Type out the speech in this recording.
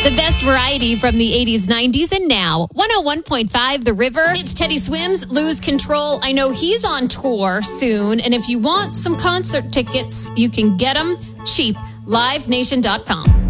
The best variety from the 80s, 90s, and now. 101.5 The River. It's Teddy Swims, Lose Control. I know he's on tour soon, and if you want some concert tickets, you can get them cheap. LiveNation.com.